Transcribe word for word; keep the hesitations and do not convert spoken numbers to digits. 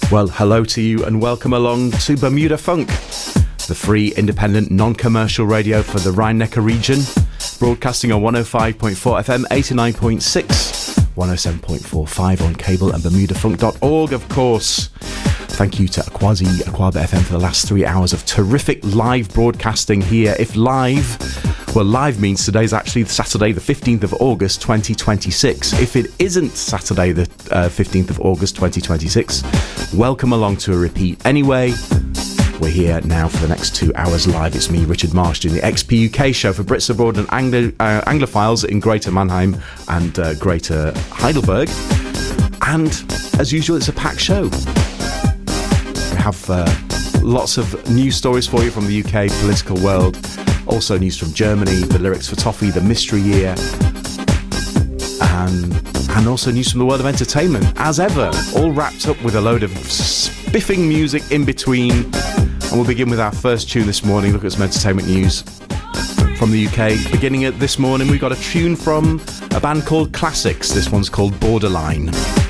Well, hello to you and welcome along to Bermuda Funk, the free, independent, non-commercial radio for the Rhine-Neckar region, broadcasting on one oh five point four F M, eighty-nine point six, one oh seven point four five on cable and bermuda funk dot org, of course. Thank you to Akwazi Akwaba F M for the last three hours of terrific live broadcasting here. If live, well, live means today's actually Saturday, the fifteenth of August, twenty twenty-six. If it isn't Saturday, the uh, fifteenth of August, twenty twenty-six, welcome along to a repeat. Anyway, we're here now for the next two hours live. It's me, Richard Marsh, doing the X P U K show for Brits Abroad and Anglo- uh, Anglophiles in Greater Mannheim and uh, Greater Heidelberg. And as usual, it's a packed show. We have uh, lots of news stories for you from the U K political world. Also news from Germany, the lyrics for Toffee, the mystery year. And, and also news from the world of entertainment. As ever, all wrapped up with a load of spiffing music in between. And we'll begin with our first tune this morning. Look at some entertainment news from the U K. Beginning at this morning, we've got a tune from a band called Classics. This one's called Borderline.